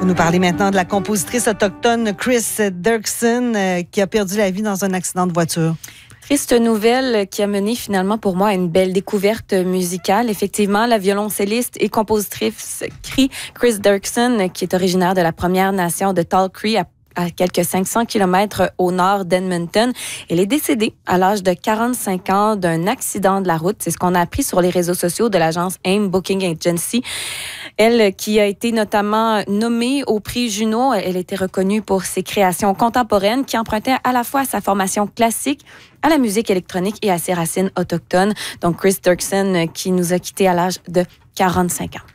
Vous nous parlez maintenant de la compositrice autochtone Chris Dirksen qui a perdu la vie dans un accident de voiture. Triste nouvelle qui a mené finalement pour moi à une belle découverte musicale. Effectivement, la violoncelliste et compositrice Chris Dirksen, qui est originaire de la Première Nation de Tall Cree, à quelques 500 km au nord d'Edmonton. Elle est décédée à l'âge de 45 ans d'un accident de la route. C'est ce qu'on a appris sur les réseaux sociaux de l'agence AIM Booking Agency. Elle, qui a été notamment nommée au prix Juno, elle était reconnue pour ses créations contemporaines qui empruntaient à la fois à sa formation classique, à la musique électronique et à ses racines autochtones. Donc Chris Dirksen qui nous a quittés à l'âge de 45 ans.